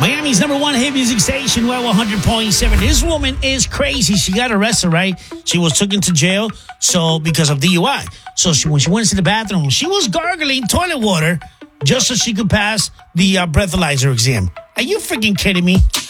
Miami's number one hit music station, well, 100.7. This woman is crazy. She got arrested, right? She was taken to jail because of DUI. So when she went to the bathroom, she was gargling toilet water just so she could pass the breathalyzer exam. Are you freaking kidding me?